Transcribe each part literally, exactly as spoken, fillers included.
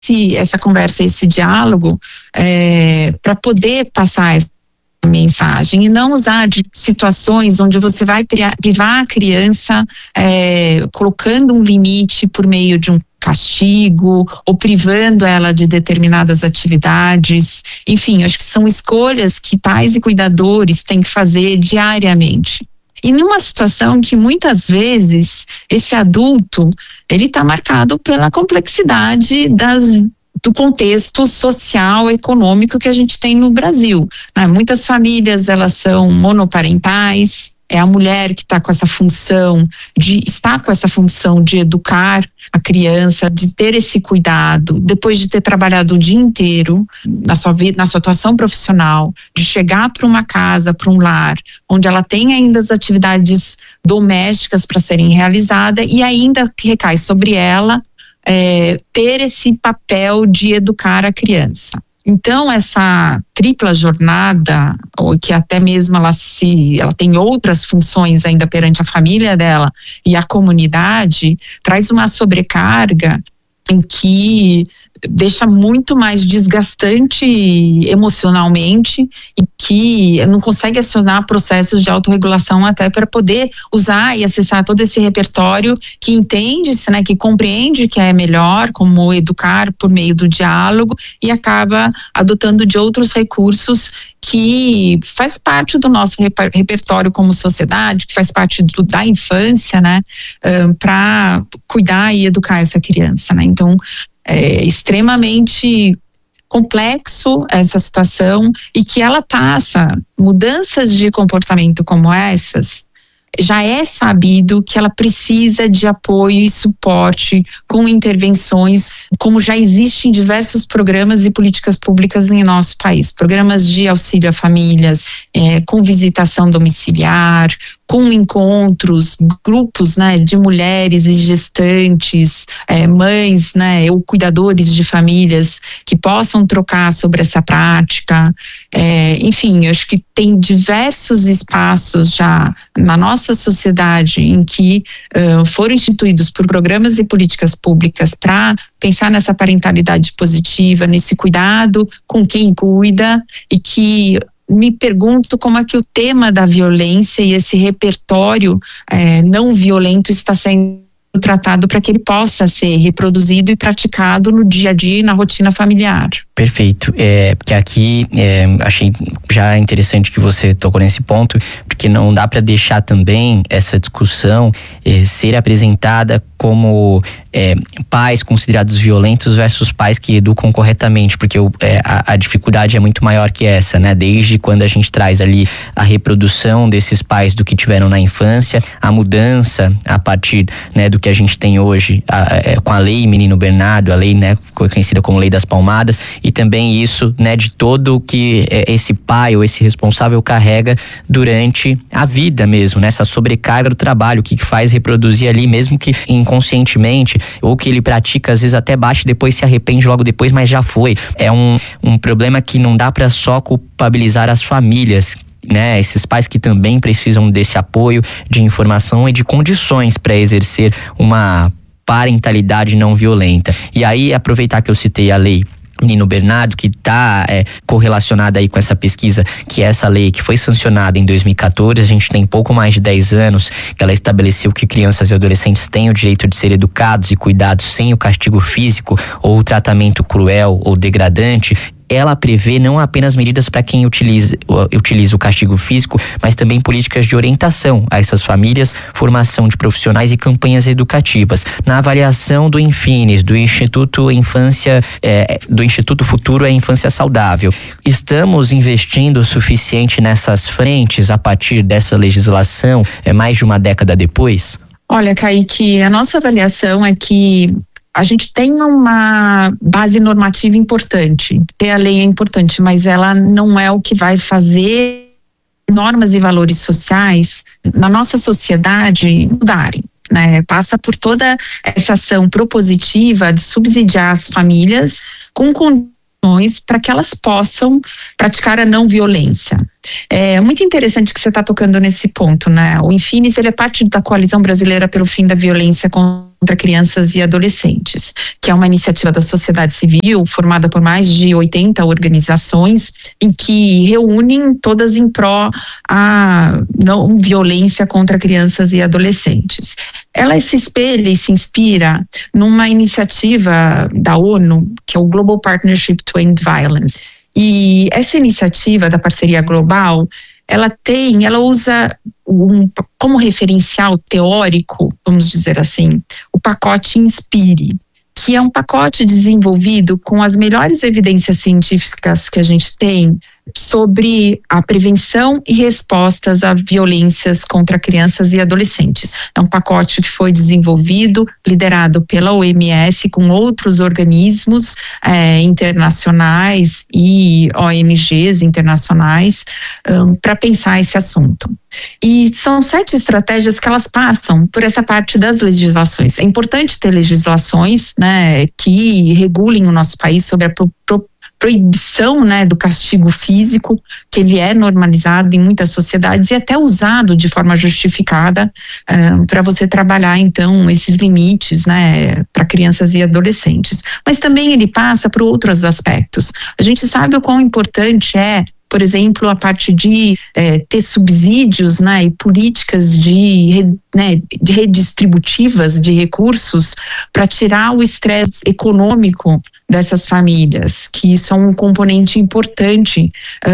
esse, essa conversa, esse diálogo, é, para poder passar essa mensagem e não usar de situações onde você vai privar a criança, é, colocando um limite por meio de um castigo ou privando ela de determinadas atividades. Enfim, acho que são escolhas que pais e cuidadores têm que fazer diariamente. E numa situação que muitas vezes esse adulto, ele está marcado pela complexidade das, do contexto social, econômico que a gente tem no Brasil, né? Muitas famílias, elas são monoparentais, é a mulher que está com essa função de está com essa função de educar a criança, de ter esse cuidado, depois de ter trabalhado o dia inteiro na sua vida, na sua atuação profissional, de chegar para uma casa, para um lar, onde ela tem ainda as atividades domésticas para serem realizadas e ainda recai sobre ela é, ter esse papel de educar a criança. Então, essa tripla jornada, ou que até mesmo ela se, ela tem outras funções ainda perante a família dela e a comunidade, traz uma sobrecarga em que deixa muito mais desgastante emocionalmente e que não consegue acionar processos de autorregulação até para poder usar e acessar todo esse repertório que entende-se, né, que compreende que é melhor, como educar por meio do diálogo e acaba adotando de outros recursos que faz parte do nosso repertório como sociedade, que faz parte do, da infância, né, um, para cuidar e educar essa criança, né? Então, é extremamente complexo essa situação e que ela passa mudanças de comportamento como essas. Já é sabido que ela precisa de apoio e suporte com intervenções, como já existem diversos programas e políticas públicas em nosso país. Programas de auxílio a famílias, é, com visitação domiciliar, com encontros, grupos, né, de mulheres e gestantes, é, mães, né, ou cuidadores de famílias que possam trocar sobre essa prática. É, enfim, eu acho que tem diversos espaços já na nossa sociedade em que uh, foram instituídos por programas e políticas públicas para pensar nessa parentalidade positiva, nesse cuidado com quem cuida e que me pergunto como é que o tema da violência e esse repertório é, não violento está sendo tratado para que ele possa ser reproduzido e praticado no dia a dia e na rotina familiar. Perfeito, é, porque aqui é, achei já interessante que você tocou nesse ponto, porque não dá para deixar também essa discussão é, ser apresentada como é, pais considerados violentos versus pais que educam corretamente, porque o, é, a, a dificuldade é muito maior que essa, né? Desde quando a gente traz ali a reprodução desses pais do que tiveram na infância, a mudança a partir, né, do que a gente tem hoje a, é, com a lei Menino Bernardo, a lei, né, conhecida como Lei das Palmadas, e também isso, né, de todo o que é, esse pai ou esse responsável carrega durante a vida mesmo, né? Essa sobrecarga do trabalho, o que, que faz reproduzir ali, mesmo que inconscientemente, ou que ele pratica, às vezes até bate, depois se arrepende logo depois, mas já foi. É um, um problema que não dá para só culpabilizar as famílias, né? Esses pais que também precisam desse apoio, de informação e de condições para exercer uma parentalidade não violenta. E aí, aproveitar que eu citei a lei Menino Bernardo, que está é, correlacionada aí com essa pesquisa, que é essa lei que foi sancionada em dois mil e quatorze, a gente tem pouco mais de dez anos que ela estabeleceu que crianças e adolescentes têm o direito de ser educados e cuidados sem o castigo físico ou o tratamento cruel ou degradante. Ela prevê não apenas medidas para quem utiliza, utiliza o castigo físico, mas também políticas de orientação a essas famílias, formação de profissionais e campanhas educativas. Na avaliação do Infines, do Instituto Infância, é, do Instituto Futuro é Infância Saudável, estamos investindo o suficiente nessas frentes a partir dessa legislação, é, mais de uma década depois? Olha, Kaique, a nossa avaliação é que a gente tem uma base normativa importante, ter a lei é importante, mas ela não é o que vai fazer normas e valores sociais na nossa sociedade mudarem, né? Passa por toda essa ação propositiva de subsidiar as famílias com condições para que elas possam praticar a não violência. É muito interessante que você está tocando nesse ponto, né? O Infines, ele é parte da Coalizão Brasileira pelo Fim da Violência contra contra crianças e adolescentes, que é uma iniciativa da sociedade civil formada por mais de oitenta organizações em que reúnem todas em pró à não violência contra crianças e adolescentes. Ela se espelha e se inspira numa iniciativa da ONU, que é o Global Partnership to End Violence. E essa iniciativa da parceria global, ela tem, ela usa um, como referencial teórico, vamos dizer assim, o pacote INSPIRE, que é um pacote desenvolvido com as melhores evidências científicas que a gente tem sobre a prevenção e respostas a violências contra crianças e adolescentes. É um pacote que foi desenvolvido, liderado pela O M S, com outros organismos é, internacionais e O N Gs internacionais um, para pensar esse assunto. E são sete estratégias que elas passam por essa parte das legislações. É importante ter legislações, né, que regulem o nosso país sobre a pro, pro, proibição, né, do castigo físico, que ele é normalizado em muitas sociedades e até usado de forma justificada uh, para você trabalhar, então, esses limites, né, para crianças e adolescentes. Mas também ele passa por outros aspectos. A gente sabe o quão importante é, por exemplo, a parte de é, ter subsídios, né, e políticas de, né, de redistributivas de recursos para tirar o estresse econômico dessas famílias, que isso é um componente importante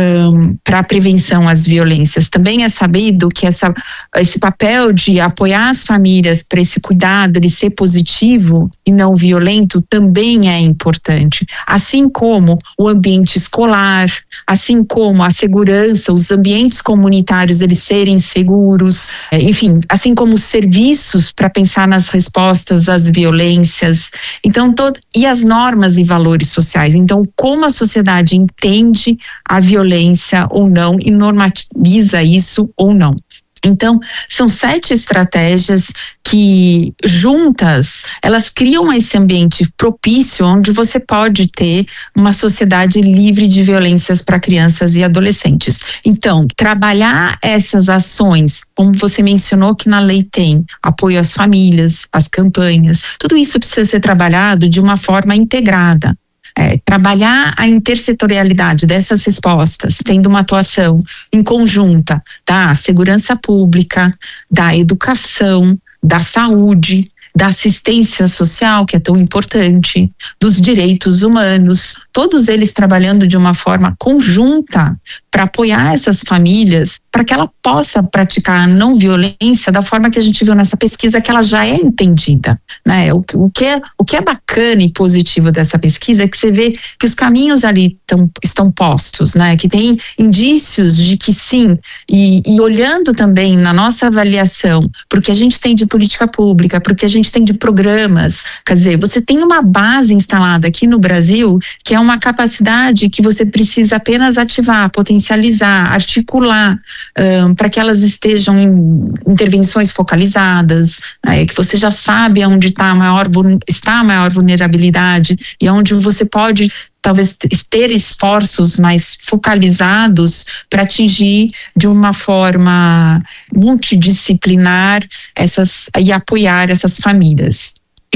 um, para a prevenção às violências. Também é sabido que essa, esse papel de apoiar as famílias para esse cuidado, ele ser positivo e não violento, também é importante. Assim como o ambiente escolar, assim como a segurança, os ambientes comunitários, eles serem seguros, enfim, assim como os serviços para pensar nas respostas às violências. Então, todo, e as normas e valores sociais. Então, como a sociedade entende a violência ou não e normatiza isso ou não. Então, são sete estratégias que, juntas, elas criam esse ambiente propício onde você pode ter uma sociedade livre de violências para crianças e adolescentes. Então, trabalhar essas ações, como você mencionou que na lei tem, apoio às famílias, às campanhas, tudo isso precisa ser trabalhado de uma forma integrada. É, trabalhar a intersetorialidade dessas respostas, tendo uma atuação em conjunta da segurança pública, da educação, da saúde, da assistência social, que é tão importante, dos direitos humanos, todos eles trabalhando de uma forma conjunta para apoiar essas famílias, para que ela possa praticar a não violência da forma que a gente viu nessa pesquisa, que ela já é entendida, né? O, o, que, é, o que é bacana e positivo dessa pesquisa é que você vê que os caminhos ali tão, estão postos, né? Que tem indícios de que sim, e, e olhando também na nossa avaliação, porque a gente tem de política pública, porque a gente tem de programas, quer dizer, você tem uma base instalada aqui no Brasil, que é uma capacidade que você precisa apenas ativar, potencializar, articular, um, para que elas estejam em intervenções focalizadas, né, que você já sabe onde tá a maior, está a maior vulnerabilidade e onde você pode talvez ter esforços mais focalizados para atingir de uma forma multidisciplinar essas, e apoiar essas famílias.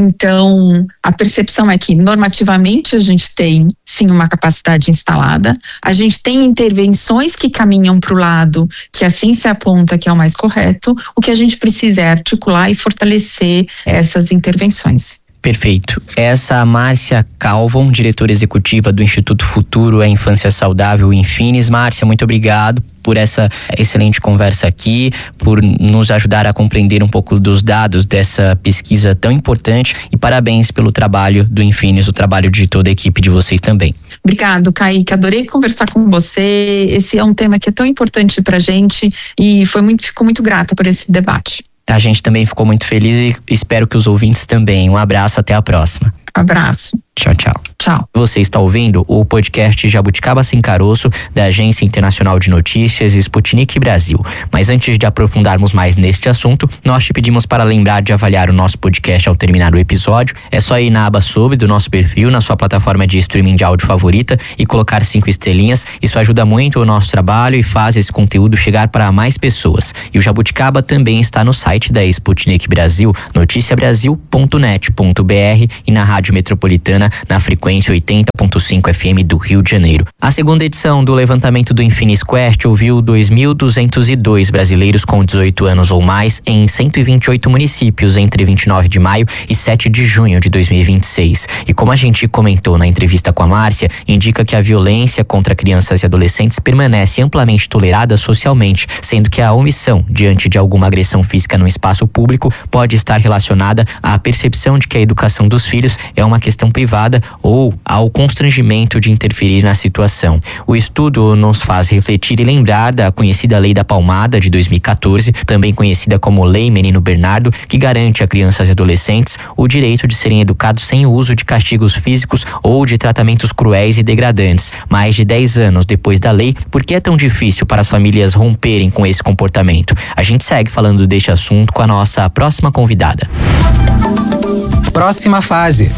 Então, a percepção é que normativamente a gente tem sim uma capacidade instalada, a gente tem intervenções que caminham para o lado que a ciência aponta que é o mais correto, o que a gente precisa é articular e fortalecer essas intervenções. Perfeito. Essa Márcia Calvon, diretora executiva do Instituto Futuro à Infância Saudável, Infines. Márcia, muito obrigado por essa excelente conversa aqui, por nos ajudar a compreender um pouco dos dados dessa pesquisa tão importante e parabéns pelo trabalho do Infines, o trabalho de toda a equipe de vocês também. Obrigado, Kaique, adorei conversar com você, esse é um tema que é tão importante pra gente e foi muito, fico muito grata por esse debate. A gente também ficou muito feliz e espero que os ouvintes também. Um abraço, até a próxima. Abraço. Tchau, tchau. Tchau. Você está ouvindo o podcast Jabuticaba Sem Caroço, da Agência Internacional de Notícias Sputnik Brasil. Mas antes de aprofundarmos mais neste assunto, nós te pedimos para lembrar de avaliar o nosso podcast ao terminar o episódio. É só ir na aba Sobre do nosso perfil, na sua plataforma de streaming de áudio favorita e colocar cinco estrelinhas. Isso ajuda muito o nosso trabalho e faz esse conteúdo chegar para mais pessoas. E o Jabuticaba também está no site da Sputnik Brasil, noticia brasil ponto net ponto b r, e na Rádio Metropolitana, na frequência oitenta ponto cinco F M do Rio de Janeiro. A segunda edição do levantamento do Infinis Quest ouviu dois mil duzentos e dois brasileiros com dezoito anos ou mais em cento e vinte e oito municípios entre vinte e nove de maio e sete de junho de dois mil e vinte e seis. E como a gente comentou na entrevista com a Márcia, indica que a violência contra crianças e adolescentes permanece amplamente tolerada socialmente, sendo que a omissão diante de alguma agressão física no espaço público pode estar relacionada à percepção de que a educação dos filhos é uma questão privada ou ao constrangimento de interferir na situação. O estudo nos faz refletir e lembrar da conhecida Lei da Palmada de dois mil e quatorze, também conhecida como Lei Menino Bernardo, que garante a crianças e adolescentes o direito de serem educados sem o uso de castigos físicos ou de tratamentos cruéis e degradantes. Mais de dez anos depois da lei, por que é tão difícil para as famílias romperem com esse comportamento? A gente segue falando deste assunto com a nossa próxima convidada. Próxima fase.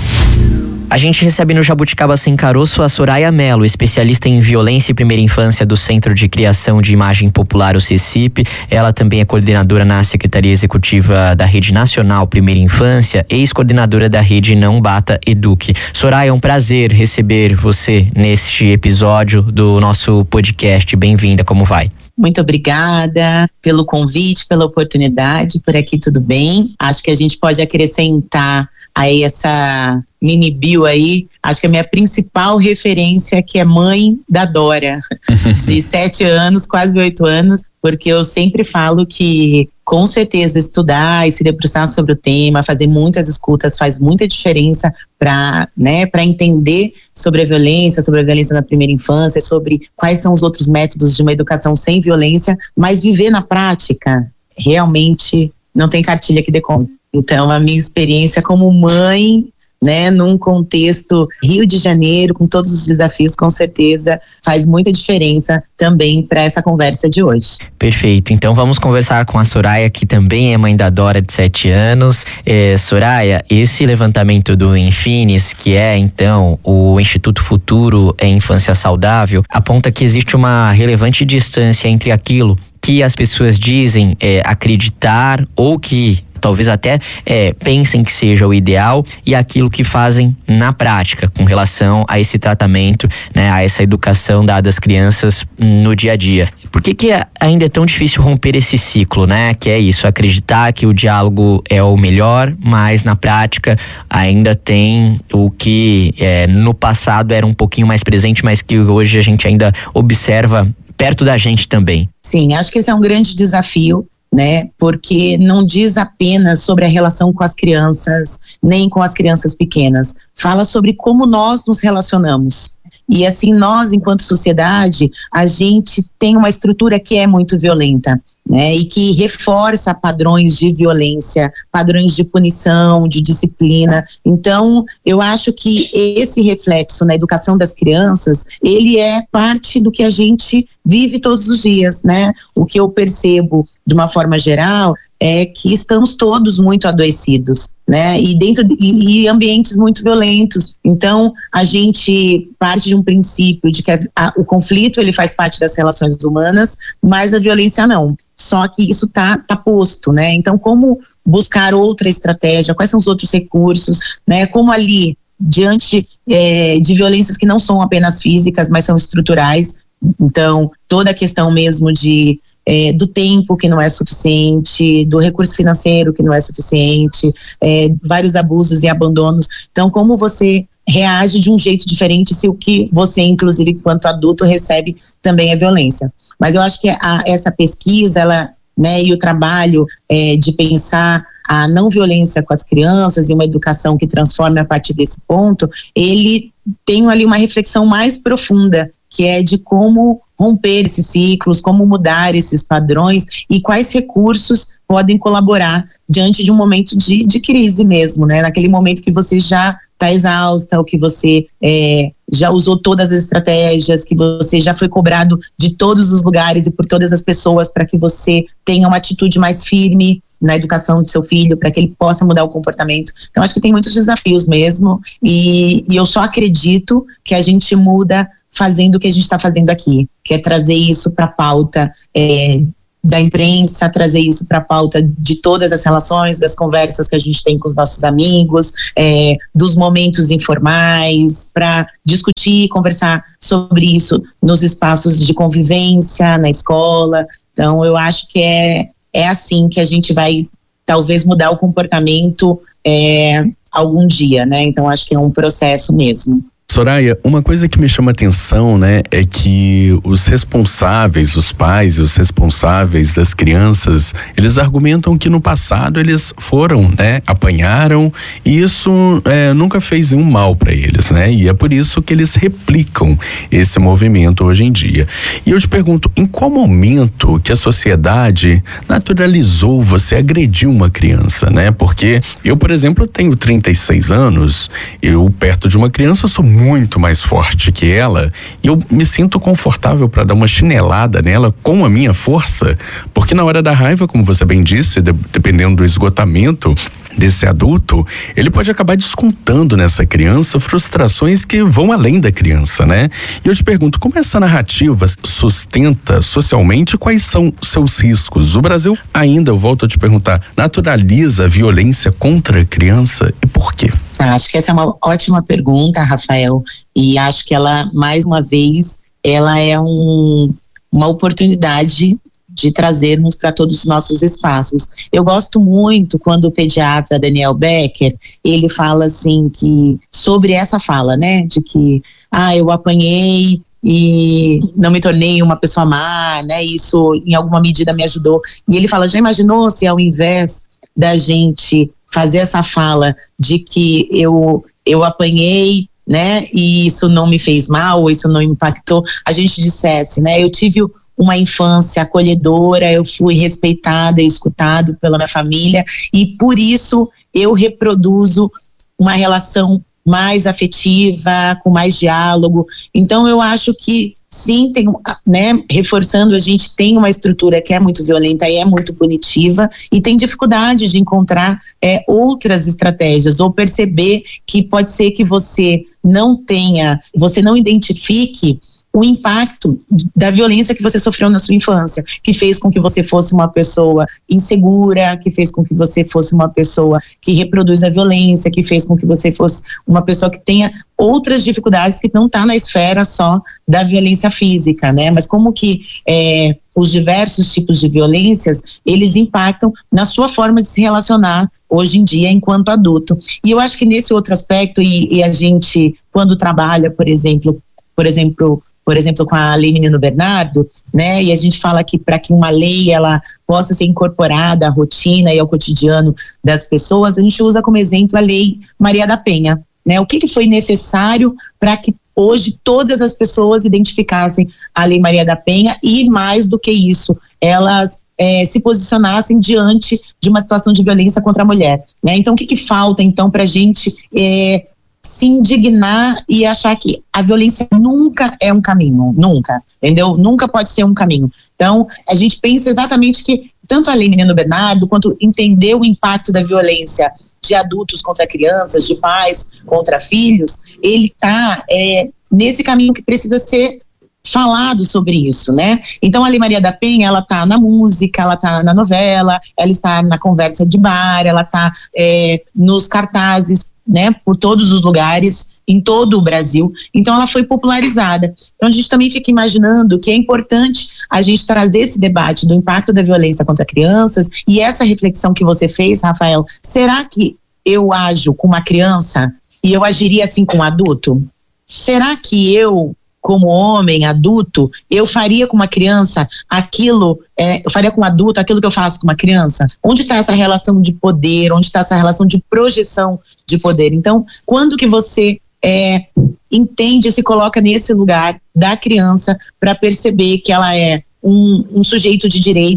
A gente recebe no Jabuticaba Sem Caroço a Soraya Mello, especialista em violência e primeira infância do Centro de Criação de Imagem Popular, o CECIP. Ela também é coordenadora na Secretaria Executiva da Rede Nacional Primeira Infância, ex-coordenadora da Rede Não Bata Eduque. Soraya, é um prazer receber você neste episódio do nosso podcast. Bem-vinda, como vai? Muito obrigada pelo convite, pela oportunidade. Por aqui tudo bem. Acho que a gente pode acrescentar aí essa mini bio aí. Acho que a minha principal referência que é mãe da Dora, de sete anos, quase oito anos, porque eu sempre falo que com certeza estudar e se debruçar sobre o tema, fazer muitas escutas faz muita diferença para, né, para entender sobre a violência, sobre a violência na primeira infância, sobre quais são os outros métodos de uma educação sem violência, mas viver na prática realmente não tem cartilha que dê conta. Então a minha experiência como mãe, né, num contexto Rio de Janeiro, com todos os desafios, com certeza faz muita diferença também para essa conversa de hoje. Perfeito, então vamos conversar com a Soraya, que também é mãe da Dora, de sete anos. É, Soraya, esse levantamento do Infinis, que é então o Instituto Futuro em Infância Saudável, aponta que existe uma relevante distância entre aquilo que as pessoas dizem é, acreditar ou que talvez até é, pensem que seja o ideal e aquilo que fazem na prática com relação a esse tratamento, né, a essa educação dada às crianças no dia a dia. Por que que ainda é tão difícil romper esse ciclo, né? Que é isso, acreditar que o diálogo é o melhor, mas na prática ainda tem o que é, no passado era um pouquinho mais presente, mas que hoje a gente ainda observa perto da gente também. Sim, acho que esse é um grande desafio, né? Porque não diz apenas sobre a relação com as crianças, nem com as crianças pequenas. Fala sobre como nós nos relacionamos. E assim, nós, enquanto sociedade, a gente tem uma estrutura que é muito violenta, né? E que reforça padrões de violência, padrões de punição, de disciplina. Então, eu acho que esse reflexo na educação das crianças, ele é parte do que a gente vive todos os dias, né? O que eu percebo, de uma forma geral, é que estamos todos muito adoecidos, né? E dentro de, e, e ambientes muito violentos. Então, a gente parte de um princípio de que a, a, o conflito ele faz parte das relações humanas, mas a violência não. Só que isso tá, tá posto, né? Então, como buscar outra estratégia? Quais são os outros recursos, né? Como ali, diante é, de violências que não são apenas físicas, mas são estruturais. Então, toda a questão mesmo de É, do tempo que não é suficiente, do recurso financeiro que não é suficiente, é, vários abusos e abandonos. Então, como você reage de um jeito diferente se o que você, inclusive, enquanto adulto, recebe também é violência. Mas eu acho que a, essa pesquisa, ela, né, e o trabalho é, de pensar a não violência com as crianças e uma educação que transforme a partir desse ponto, ele tem ali uma reflexão mais profunda, que é de como romper esses ciclos, como mudar esses padrões e quais recursos podem colaborar diante de um momento de, de crise mesmo, né? Naquele momento que você já está exausta, ou que você é, já usou todas as estratégias, que você já foi cobrado de todos os lugares e por todas as pessoas para que você tenha uma atitude mais firme na educação do seu filho, para que ele possa mudar o comportamento. Então, acho que tem muitos desafios mesmo, e, e eu só acredito que a gente muda fazendo o que a gente está fazendo aqui, que é trazer isso para a pauta é, da imprensa, trazer isso para a pauta de todas as relações, das conversas que a gente tem com os nossos amigos, é, dos momentos informais, para discutir, conversar sobre isso nos espaços de convivência, na escola. Então, eu acho que é É assim que a gente vai, talvez, mudar o comportamento é, algum dia, né? Então, acho que é um processo mesmo. Soraya, uma coisa que me chama atenção, né, é que os responsáveis, os pais e os responsáveis das crianças, eles argumentam que no passado eles foram, né, apanharam, e isso é, nunca fez nenhum mal para eles, né, e é por isso que eles replicam esse movimento hoje em dia. E eu te pergunto, em qual momento que a sociedade naturalizou você agredir uma criança, né? Porque eu, por exemplo, tenho trinta e seis anos, eu perto de uma criança sou muito muito mais forte que ela, e eu me sinto confortável para dar uma chinelada nela com a minha força, porque na hora da raiva, como você bem disse, de, dependendo do esgotamento desse adulto, ele pode acabar descontando nessa criança frustrações que vão além da criança, né? E eu te pergunto, como essa narrativa sustenta socialmente, quais são seus riscos? O Brasil ainda, eu volto a te perguntar, naturaliza a violência contra a criança, e por quê? Acho que essa é uma ótima pergunta, Rafael, e acho que ela, mais uma vez, ela é um, uma oportunidade de trazermos para todos os nossos espaços. Eu gosto muito quando o pediatra Daniel Becker, ele fala assim que, sobre essa fala, né, de que, ah, eu apanhei e não me tornei uma pessoa má, né, isso em alguma medida me ajudou. E ele fala, já imaginou se ao invés da gente fazer essa fala de que eu, eu apanhei, né, e isso não me fez mal, ou isso não impactou, a gente dissesse, né, eu tive uma infância acolhedora, eu fui respeitada e escutado pela minha família, e por isso eu reproduzo uma relação mais afetiva, com mais diálogo. Então eu acho que sim, tem, né, reforçando, a gente tem uma estrutura que é muito violenta e é muito punitiva, e tem dificuldade de encontrar é, outras estratégias, ou perceber que pode ser que você não tenha, você não identifique o impacto da violência que você sofreu na sua infância, que fez com que você fosse uma pessoa insegura, que fez com que você fosse uma pessoa que reproduz a violência, que fez com que você fosse uma pessoa que tenha outras dificuldades que não está na esfera só da violência física, né? Mas como que é, os diversos tipos de violências, eles impactam na sua forma de se relacionar hoje em dia enquanto adulto. E eu acho que nesse outro aspecto, e, e a gente, quando trabalha, por exemplo, por exemplo, por exemplo, com a Lei Menino Bernardo, né, e a gente fala que para que uma lei ela possa ser incorporada à rotina e ao cotidiano das pessoas, a gente usa como exemplo a Lei Maria da Penha, né, o que que foi necessário para que hoje todas as pessoas identificassem a Lei Maria da Penha, e mais do que isso, elas é, se posicionassem diante de uma situação de violência contra a mulher, né? Então o que que falta então para a gente é, se indignar e achar que a violência nunca é um caminho, nunca, entendeu? Nunca pode ser um caminho. Então, a gente pensa exatamente que tanto a Lei Menino Bernardo, quanto entender o impacto da violência de adultos contra crianças, de pais contra filhos, ele está é, nesse caminho que precisa ser falado sobre isso, né? Então a Lei Maria da Penha, ela tá na música, ela tá na novela, ela está na conversa de bar, ela tá é, nos cartazes, né, por todos os lugares, em todo o Brasil. Então ela foi popularizada. Então a gente também fica imaginando que é importante a gente trazer esse debate do impacto da violência contra crianças, e essa reflexão que você fez, Rafael, será que eu ajo com uma criança e eu agiria assim com um adulto? Será que eu, como homem, adulto, eu faria com uma criança aquilo, é, eu faria com um adulto aquilo que eu faço com uma criança? Onde está essa relação de poder? Onde está essa relação de projeção de poder? Então, quando que você é, entende e se coloca nesse lugar da criança para perceber que ela é um, um sujeito de direito,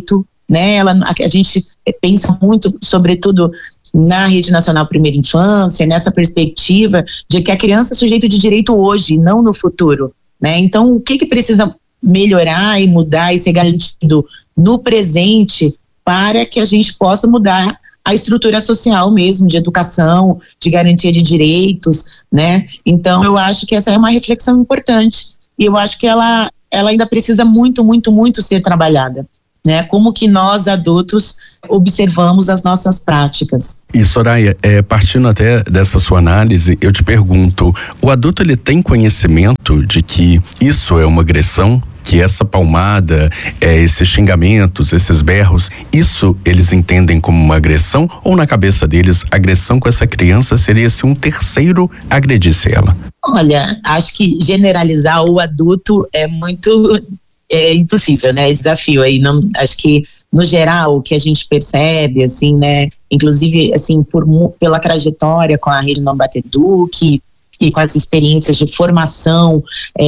né? Ela, a, a gente pensa muito, sobretudo na Rede Nacional Primeira Infância, nessa perspectiva de que a criança é sujeito de direito hoje, não no futuro, né? Então, o que que precisa melhorar e mudar e ser garantido no presente para que a gente possa mudar a estrutura social mesmo, de educação, de garantia de direitos, né? Então, eu acho que essa é uma reflexão importante e eu acho que ela, ela ainda precisa muito, muito, muito ser trabalhada, né? Como que nós, adultos, observamos as nossas práticas. E Soraya, é, partindo até dessa sua análise, eu te pergunto, o adulto ele tem conhecimento de que isso é uma agressão? Que essa palmada, é, esses xingamentos, esses berros, isso eles entendem como uma agressão? Ou na cabeça deles, agressão com essa criança seria se um terceiro agredisse ela? Olha, acho que generalizar o adulto é muito é impossível, né? É desafio aí. Não, acho que no geral o que a gente percebe, assim, né? Inclusive, assim, por, pela trajetória com a Rede Não Bater Eduque e com as experiências de formação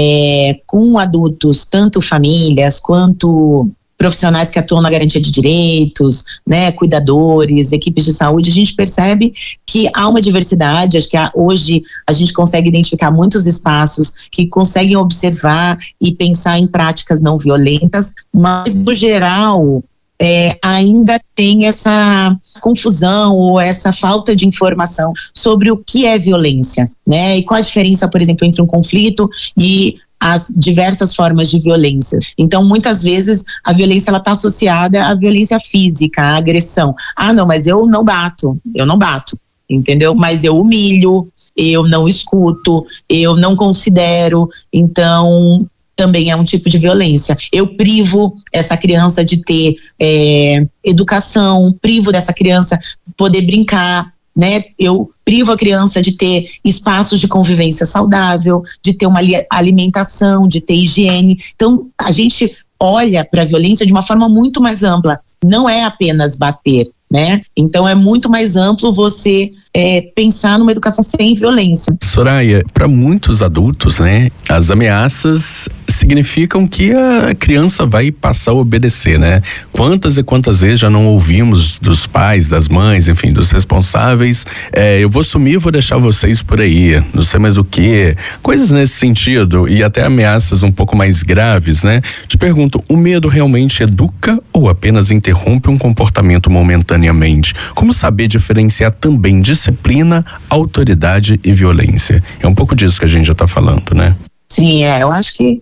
é, com adultos, tanto famílias quanto profissionais que atuam na garantia de direitos, né, cuidadores, equipes de saúde, a gente percebe que há uma diversidade. Acho que há, hoje a gente consegue identificar muitos espaços que conseguem observar e pensar em práticas não violentas, mas no geral É, ainda tem essa confusão ou essa falta de informação sobre o que é violência, né? E qual a diferença, por exemplo, entre um conflito e as diversas formas de violência. Então, muitas vezes, a violência ela está associada à violência física, à agressão. Ah, não, mas eu não bato, eu não bato, entendeu? Mas eu humilho, eu não escuto, eu não considero, então também é um tipo de violência. Eu privo essa criança de ter é, educação, privo dessa criança poder brincar, né? Eu privo a criança de ter espaços de convivência saudável, de ter uma alimentação, de ter higiene. Então, a gente olha para a violência de uma forma muito mais ampla. Não é apenas bater, né? Então, é muito mais amplo você é, pensar numa educação sem violência. Soraya, para muitos adultos, né, as ameaças significam que a criança vai passar a obedecer, né? Quantas e quantas vezes já não ouvimos dos pais, das mães, enfim, dos responsáveis, é, eu vou sumir, vou deixar vocês por aí, não sei mais o que, coisas nesse sentido e até ameaças um pouco mais graves, né? Te pergunto, o medo realmente educa ou apenas interrompe um comportamento momentaneamente? Como saber diferenciar também disciplina, autoridade e violência? É um pouco disso que a gente já tá falando, né? Sim, é, eu acho que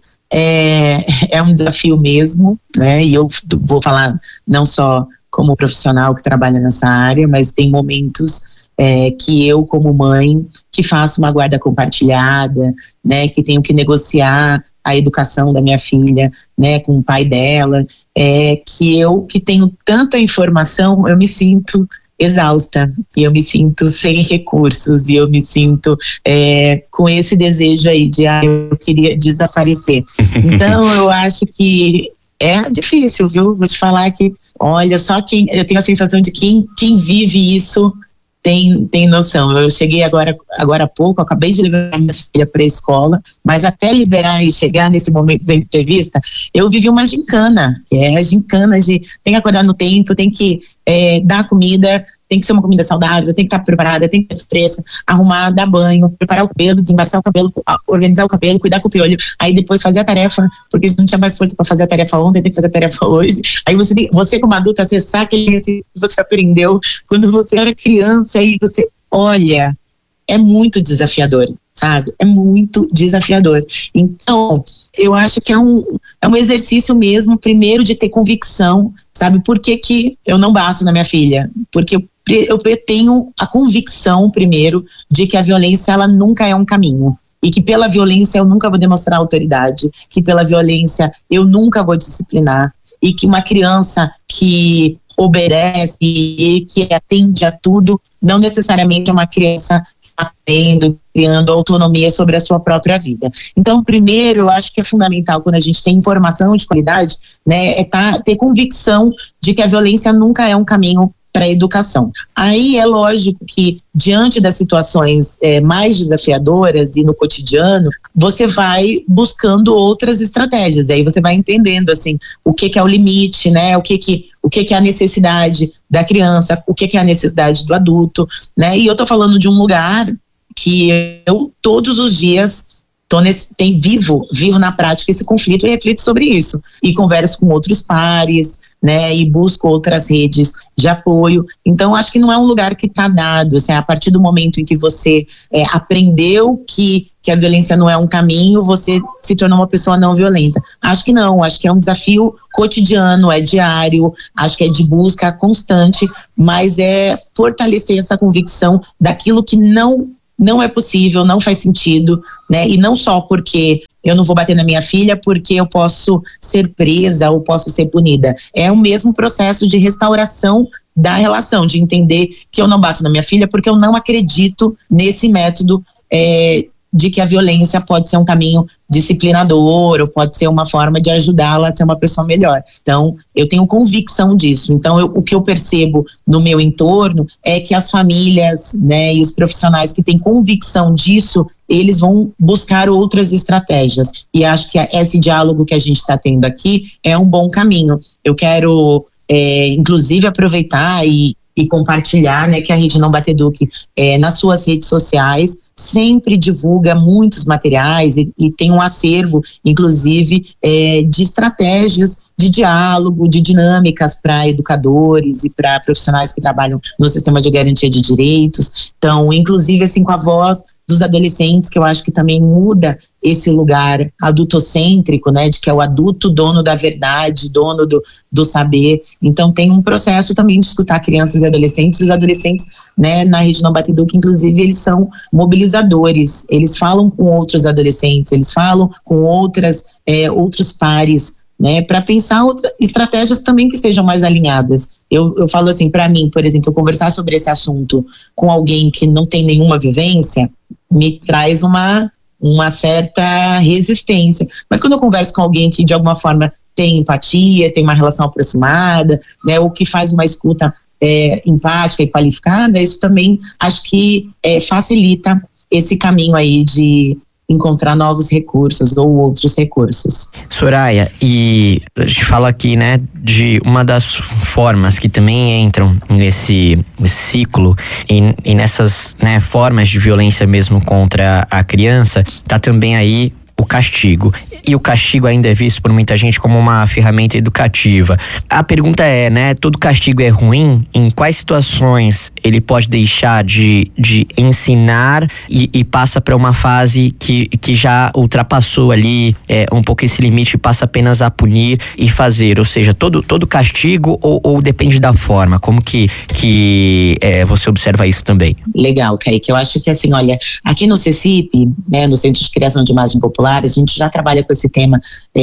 é, é um desafio mesmo, né? E eu vou falar não só como profissional que trabalha nessa área, mas tem momentos é, que eu, como mãe, que faço uma guarda compartilhada, né? Que tenho que negociar a educação da minha filha, né? Com o pai dela, é, que eu, que tenho tanta informação, eu me sinto exausta, e eu me sinto sem recursos, e eu me sinto é, com esse desejo aí de, ah, eu queria desaparecer. Então, eu acho que é difícil, viu? Vou te falar que, olha, só quem, eu tenho a sensação de que quem, quem vive isso tem, tem noção. Eu cheguei agora, agora há pouco, acabei de liberar minha filha para a escola, mas até liberar e chegar nesse momento da entrevista, eu vivi uma gincana, que é a gincana de tem que acordar no tempo, tem que é, dar comida, tem que ser uma comida saudável, tem que estar preparada, tem que estar fresca, arrumar, dar banho, preparar o cabelo, desembaraçar o cabelo, organizar o cabelo, cuidar com o piolho, aí depois fazer a tarefa, porque não tinha mais força para fazer a tarefa ontem, tem que fazer a tarefa hoje. Aí você, tem, você como adulta, acessar aquele que você aprendeu quando você era criança, aí você, olha, é muito desafiador, sabe? É muito desafiador. Então, eu acho que é um, é um exercício mesmo, primeiro, de ter convicção, sabe? Por que que eu não bato na minha filha? Porque eu, eu tenho a convicção, primeiro, de que a violência, ela nunca é um caminho. E que pela violência eu nunca vou demonstrar autoridade, que pela violência eu nunca vou disciplinar, e que uma criança que obedece e que atende a tudo, não necessariamente é uma criança aprendendo, criando autonomia sobre a sua própria vida. Então, primeiro, eu acho que é fundamental, quando a gente tem informação de qualidade, né, é tá, ter convicção de que a violência nunca é um caminho para a educação. Aí é lógico que, diante das situações é, mais desafiadoras e no cotidiano, você vai buscando outras estratégias. Aí você vai entendendo assim o que, que é o limite, né? O que que o que, que é a necessidade da criança, o que, que é a necessidade do adulto, né? E eu tô falando de um lugar que eu todos os dias tô nesse, tem vivo, vivo na prática esse conflito e reflito sobre isso. E converso com outros pares, né? E busco outras redes de apoio. Então, acho que não é um lugar que está dado. Assim, a partir do momento em que você é, aprendeu que, que a violência não é um caminho, você se tornou uma pessoa não violenta. Acho que não, acho que é um desafio cotidiano, é diário, acho que é de busca constante, mas é fortalecer essa convicção daquilo que não não é possível, não faz sentido, né? E não só porque eu não vou bater na minha filha porque eu posso ser presa ou posso ser punida. É o mesmo processo de restauração da relação, de entender que eu não bato na minha filha porque eu não acredito nesse método é, de que a violência pode ser um caminho disciplinador ou pode ser uma forma de ajudá-la a ser uma pessoa melhor. Então, eu tenho convicção disso. Então, eu, o que eu percebo no meu entorno é que as famílias, né, e os profissionais que têm convicção disso, eles vão buscar outras estratégias. E acho que esse diálogo que a gente está tendo aqui é um bom caminho. Eu quero, é, inclusive, aproveitar e, e compartilhar, né, que a Rede Não Bater Eduque, é, nas suas redes sociais, sempre divulga muitos materiais e, e tem um acervo, inclusive, é, de estratégias de diálogo, de dinâmicas para educadores e para profissionais que trabalham no sistema de garantia de direitos. Então, inclusive, assim, com a voz dos adolescentes, que eu acho que também muda esse lugar adultocêntrico, né, de que é o adulto dono da verdade, dono do, do saber. Então tem um processo também de escutar crianças e adolescentes. Os adolescentes, né, na Rede Não Bater Eduque, inclusive, eles são mobilizadores, eles falam com outros adolescentes, eles falam com outras, é, outros pares, né, para pensar outras estratégias também que estejam mais alinhadas. Eu, eu falo assim, para mim, por exemplo, eu conversar sobre esse assunto com alguém que não tem nenhuma vivência, me traz uma, uma certa resistência. Mas quando eu converso com alguém que de alguma forma tem empatia, tem uma relação aproximada, né, ou que faz uma escuta é, empática e qualificada, isso também acho que é, facilita esse caminho aí de encontrar novos recursos ou outros recursos. Soraya, e a gente fala aqui, né, de uma das formas que também entram nesse, nesse ciclo e, e nessas, né, formas de violência mesmo contra a criança, tá também aí o castigo. E o castigo ainda é visto por muita gente como uma ferramenta educativa. A pergunta é, né, todo castigo é ruim? Em quais situações ele pode deixar de, de ensinar e, e passa para uma fase que, que já ultrapassou ali é, um pouco esse limite e passa apenas a punir e fazer? Ou seja, todo, todo castigo ou, ou depende da forma? Como que, que é, você observa isso também? Legal, Kaique. Eu acho que assim, olha, aqui no CECIP, né, no Centro de Criação de Imagem Popular, a gente já trabalha com esse tema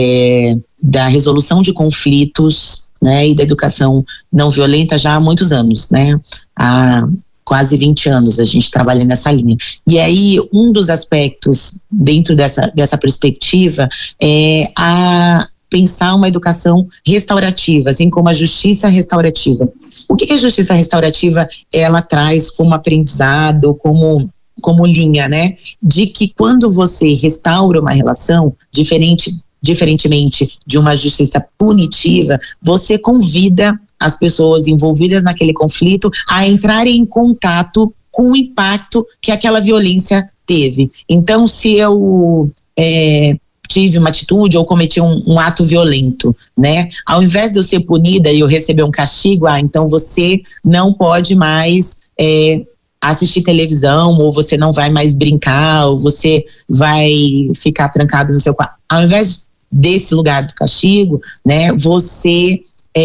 é, da resolução de conflitos, né, e da educação não violenta já há muitos anos, né, há quase vinte anos a gente trabalha nessa linha. E aí um dos aspectos dentro dessa, dessa perspectiva é a pensar uma educação restaurativa, assim como a justiça restaurativa. O que que a justiça restaurativa ela traz como aprendizado, como como linha, né, de que quando você restaura uma relação, diferente, diferentemente de uma justiça punitiva, você convida as pessoas envolvidas naquele conflito a entrarem em contato com o impacto que aquela violência teve. Então, se eu é, tive uma atitude ou cometi um, um ato violento, né, ao invés de eu ser punida e eu receber um castigo, ah, então você não pode mais é, assistir televisão, ou você não vai mais brincar, ou você vai ficar trancado no seu quarto. Ao invés desse lugar do castigo, né, você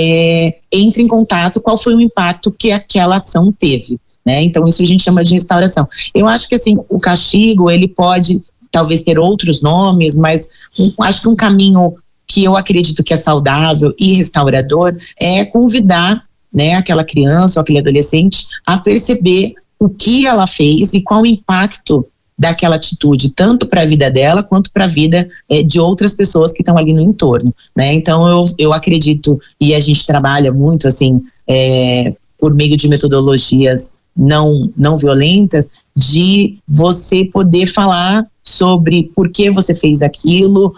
é, entra em contato qual foi o impacto que aquela ação teve, né? Então isso a gente chama de restauração. Eu acho que assim, o castigo, ele pode talvez ter outros nomes, mas um, acho que um caminho que eu acredito que é saudável e restaurador é convidar, né, aquela criança ou aquele adolescente a perceber o que ela fez e qual o impacto daquela atitude, tanto para a vida dela quanto para a vida é, de outras pessoas que estão ali no entorno, né? Então eu, eu acredito, e a gente trabalha muito assim, é, por meio de metodologias não, não violentas, de você poder falar sobre por que você fez aquilo,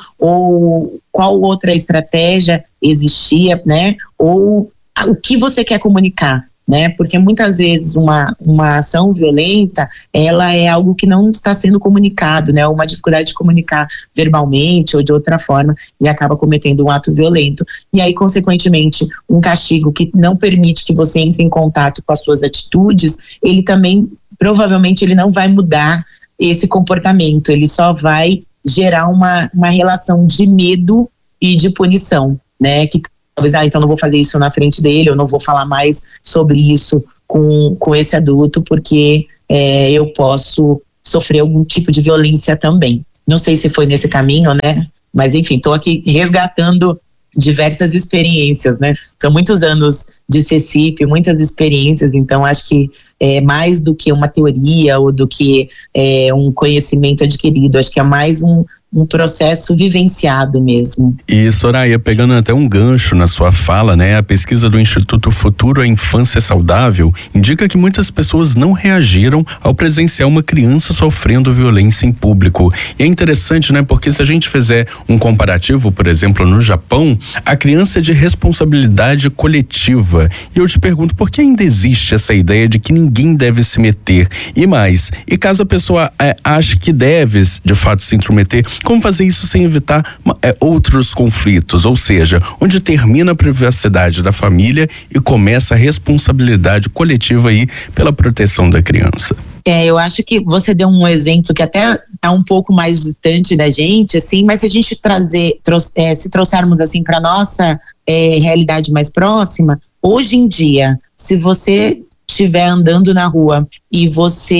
ou qual outra estratégia existia, né? Ou o que você quer comunicar, né? Porque muitas vezes uma, uma ação violenta, ela é algo que não está sendo comunicado, né? Uma dificuldade de comunicar verbalmente ou de outra forma, e acaba cometendo um ato violento. E aí, consequentemente, um castigo que não permite que você entre em contato com as suas atitudes, ele também, provavelmente, ele não vai mudar esse comportamento, ele só vai gerar uma, uma relação de medo e de punição, né? Que talvez, ah, então não vou fazer isso na frente dele, eu não vou falar mais sobre isso com, com esse adulto, porque é, eu posso sofrer algum tipo de violência também. Não sei se foi nesse caminho, né? Mas enfim, estou aqui resgatando diversas experiências, né? São muitos anos de C C I P, muitas experiências, então acho que é mais do que uma teoria ou do que é, um conhecimento adquirido, acho que é mais um, um processo vivenciado mesmo. E Soraya, pegando até um gancho na sua fala, né, a pesquisa do Instituto Futuro à Infância Saudável indica que muitas pessoas não reagiram ao presenciar uma criança sofrendo violência em público. E é interessante, né, porque se a gente fizer um comparativo, por exemplo, no Japão, a criança é de responsabilidade coletiva. E eu te pergunto, por que ainda existe essa ideia de que ninguém deve se meter? E mais, e caso a pessoa é, ache que deve, de fato, se intrometer, como fazer isso sem evitar é, outros conflitos? Ou seja, onde termina a privacidade da família e começa a responsabilidade coletiva aí pela proteção da criança? É, eu acho que você deu um exemplo que até está um pouco mais distante da gente, assim, mas se a gente trazer, trouxe, é, se trouxermos assim para nossa é, realidade mais próxima, hoje em dia, se você estiver andando na rua e você,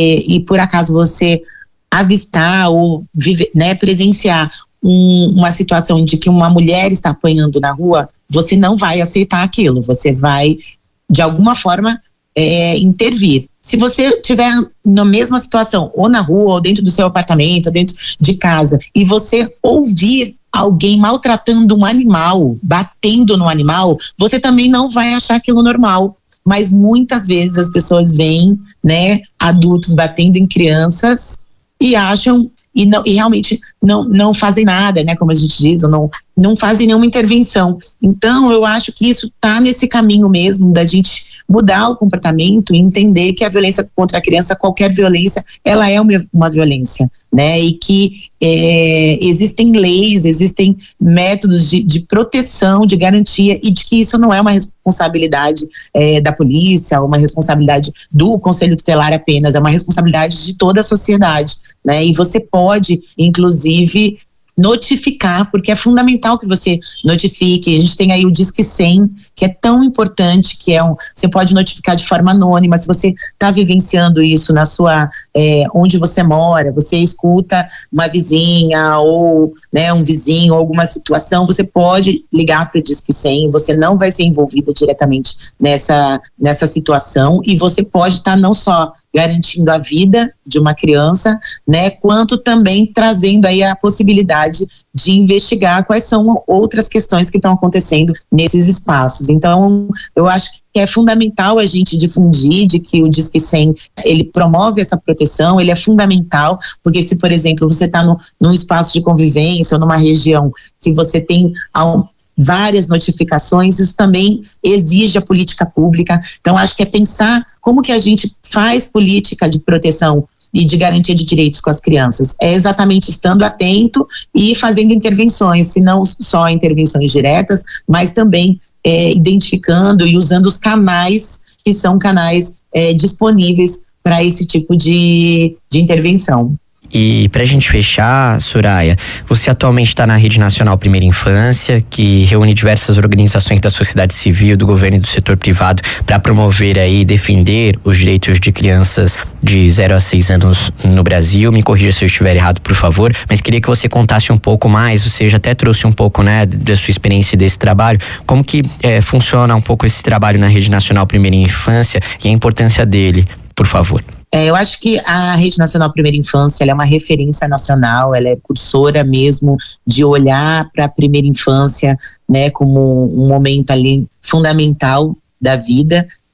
e por acaso você avistar ou viver, né, presenciar um, uma situação de que uma mulher está apanhando na rua, você não vai aceitar aquilo, você vai, de alguma forma, é, intervir. Se você estiver na mesma situação, ou na rua, ou dentro do seu apartamento, ou dentro de casa, e você ouvir alguém maltratando um animal, batendo no animal, você também não vai achar aquilo normal. Mas muitas vezes as pessoas veem, né, adultos batendo em crianças e acham, e, não, e realmente não, não fazem nada, né, como a gente diz, ou não, não fazem nenhuma intervenção. Então eu acho que isso está nesse caminho mesmo da gente mudar o comportamento e entender que a violência contra a criança, qualquer violência, ela é uma, uma violência, né? E que é, existem leis, existem métodos de, de proteção, de garantia, e de que isso não é uma responsabilidade é, da polícia, uma responsabilidade do Conselho Tutelar apenas, é uma responsabilidade de toda a sociedade, né? E você pode, inclusive, notificar, porque é fundamental que você notifique. A gente tem aí o Disque cem, que é tão importante, que é um, você pode notificar de forma anônima. Se você está vivenciando isso na sua, é, onde você mora, você escuta uma vizinha ou, né, um vizinho, alguma situação, você pode ligar para o Disque cem, você não vai ser envolvida diretamente nessa, nessa situação, e você pode estar tá não só garantindo a vida de uma criança, né, quanto também trazendo aí a possibilidade de investigar quais são outras questões que estão acontecendo nesses espaços. Então, eu acho que é fundamental a gente difundir de que o Disque cem, ele promove essa proteção, ele é fundamental, porque se, por exemplo, você está num espaço de convivência ou numa região que você tem um, várias notificações, isso também exige a política pública. Então acho que é pensar como que a gente faz política de proteção e de garantia de direitos com as crianças. É exatamente estando atento e fazendo intervenções, se não só intervenções diretas, mas também é, identificando e usando os canais que são canais é, disponíveis para esse tipo de, de intervenção. E pra gente fechar, Soraya, você atualmente está na Rede Nacional Primeira Infância, que reúne diversas organizações da sociedade civil, do governo e do setor privado para promover aí e defender os direitos de crianças de zero a seis anos no Brasil. Me corrija se eu estiver errado, por favor, mas queria que você contasse um pouco mais, você já até trouxe um pouco, né, da sua experiência desse trabalho, como que é, funciona um pouco esse trabalho na Rede Nacional Primeira Infância e a importância dele, por favor. É, eu acho que a Rede Nacional Primeira Infância, ela é uma referência nacional, ela é cursora mesmo de olhar para a primeira infância, né, como um momento ali fundamental da vida,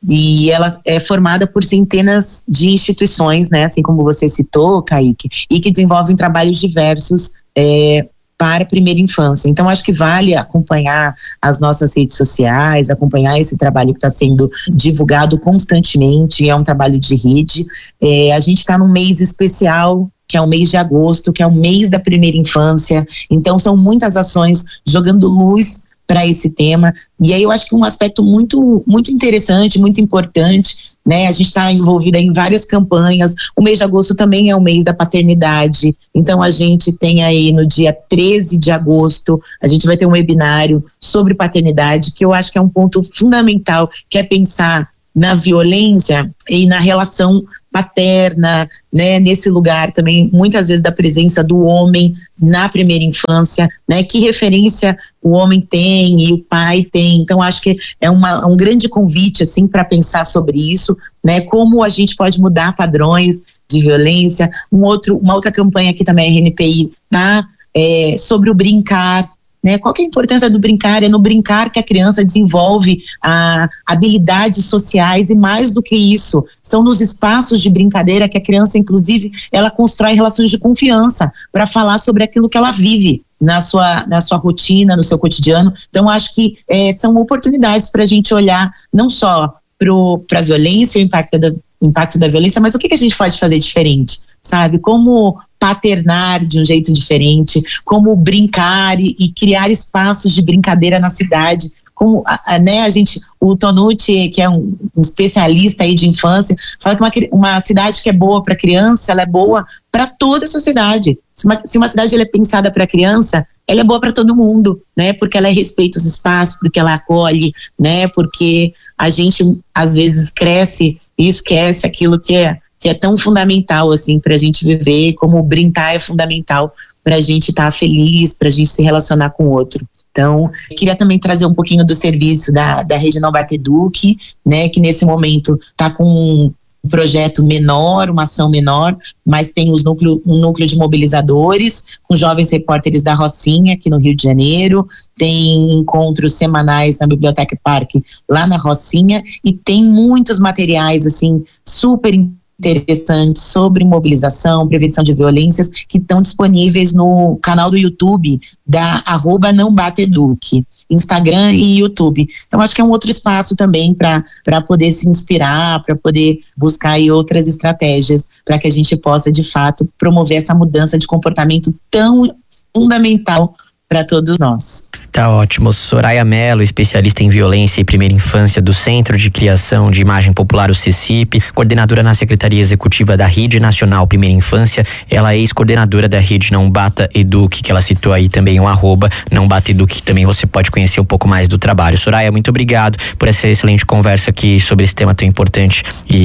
E ela é formada por centenas de instituições, né, assim como você citou, Kaique, e que desenvolvem trabalhos diversos é, para a primeira infância. Então, acho que vale acompanhar as nossas redes sociais, acompanhar esse trabalho que está sendo divulgado constantemente, é um trabalho de rede. É, a gente está num mês especial, que é o mês de agosto, que é o mês da primeira infância. Então, são muitas ações jogando luz para esse tema. E aí eu acho que um aspecto muito, muito interessante, muito importante, né? A gente está envolvida em várias campanhas. O mês de agosto também é o mês da paternidade. Então a gente tem aí no dia treze de agosto, a gente vai ter um webinário sobre paternidade, que eu acho que é um ponto fundamental, que é pensar na violência e na relação paterna, né, nesse lugar também, muitas vezes da presença do homem na primeira infância, né, que referência o homem tem e o pai tem. Então acho que é uma, um grande convite, assim, para pensar sobre isso, né, como a gente pode mudar padrões de violência. Um outro, uma outra campanha que também a R N P I tá, é, sobre o brincar, né? Qual que é a importância do brincar? É no brincar que a criança desenvolve a, habilidades sociais, e mais do que isso, são nos espaços de brincadeira que a criança, inclusive, ela constrói relações de confiança para falar sobre aquilo que ela vive na sua, na sua rotina, no seu cotidiano. Então, acho que é, são oportunidades para a gente olhar não só para a violência, o impacto da, impacto da violência, mas o que, que a gente pode fazer diferente, sabe? Como paternar de um jeito diferente, como brincar e, e criar espaços de brincadeira na cidade. Como, a, a, né, a gente, o Tonucci, que é um, um especialista aí de infância, fala que uma, uma cidade que é boa para criança, ela é boa para toda a sociedade. Se uma, se uma cidade ela é pensada para criança, ela é boa para todo mundo, né? Porque ela respeita os espaços, porque ela acolhe, né? Porque a gente às vezes cresce e esquece aquilo que é que é tão fundamental, assim, para a gente viver, como brincar é fundamental para a gente estar tá feliz, para a gente se relacionar com o outro. Então, queria também trazer um pouquinho do serviço da, da Rede Não Bate Eduque, né, que nesse momento está com um projeto menor, uma ação menor, mas tem os núcleo, um núcleo de mobilizadores, com jovens repórteres da Rocinha, aqui no Rio de Janeiro, tem encontros semanais na Biblioteca Parque, lá na Rocinha, e tem muitos materiais, assim, super interessantes sobre mobilização, prevenção de violências, que estão disponíveis no canal do YouTube da arroba Não Bate Eduque, Instagram e YouTube. Então acho que é um outro espaço também para para poder se inspirar, para poder buscar aí outras estratégias para que a gente possa de fato promover essa mudança de comportamento tão fundamental para todos nós. Tá ótimo. Soraya Mello, especialista em violência e primeira infância do Centro de Criação de Imagem Popular, o CECIP, coordenadora na Secretaria Executiva da Rede Nacional Primeira Infância. Ela é ex-coordenadora da Rede Não Bata Eduque, que ela citou aí também o arroba Não Bata Eduque, que também você pode conhecer um pouco mais do trabalho. Soraya, muito obrigado por essa excelente conversa aqui sobre esse tema tão importante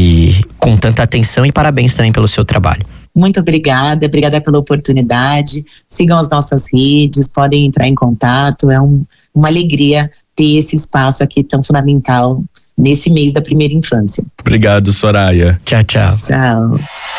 e com tanta atenção, e parabéns também pelo seu trabalho. Muito obrigada, obrigada pela oportunidade. Sigam as nossas redes, podem entrar em contato. É um, uma alegria ter esse espaço aqui tão fundamental nesse mês da primeira infância. Obrigado, Soraya. Tchau, tchau. Tchau.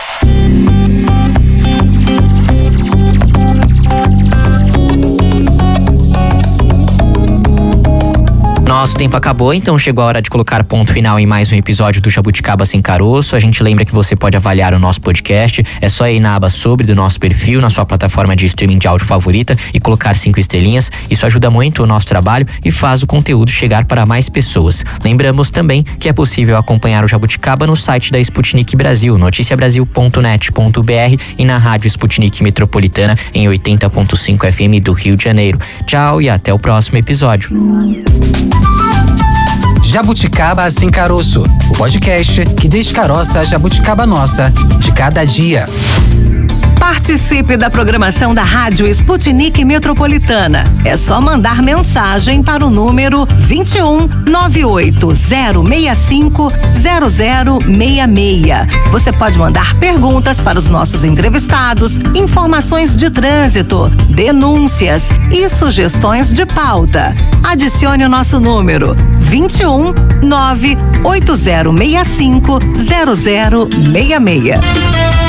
Nosso tempo acabou, então chegou a hora de colocar ponto final em mais um episódio do Jabuticaba Sem Caroço. A gente lembra que você pode avaliar o nosso podcast. É só ir na aba sobre do nosso perfil, na sua plataforma de streaming de áudio favorita, e colocar cinco estrelinhas. Isso ajuda muito o nosso trabalho e faz o conteúdo chegar para mais pessoas. Lembramos também que é possível acompanhar o Jabuticaba no site da Sputnik Brasil, noticia brasil ponto net ponto b r, e na rádio Sputnik Metropolitana em oitenta ponto cinco F M do Rio de Janeiro. Tchau e até o próximo episódio. Jabuticaba Sem Caroço, o podcast que descaroça a jabuticaba nossa de cada dia. Participe da programação da Rádio Sputnik Metropolitana. É só mandar mensagem para o número vinte e um, nove oito zero seis cinco, zero zero seis seis. Você pode mandar perguntas para os nossos entrevistados, informações de trânsito, denúncias e sugestões de pauta. Adicione o nosso número vinte e um, nove oito zero seis cinco, zero zero seis seis.